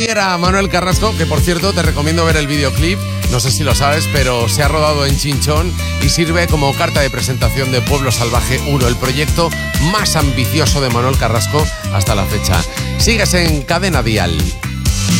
era Manuel Carrasco, que por cierto te recomiendo ver el videoclip. No sé si lo sabes, pero se ha rodado en Chinchón y sirve como carta de presentación de Pueblo Salvaje 1, el proyecto más ambicioso de Manuel Carrasco hasta la fecha. Sigues en Cadena Dial.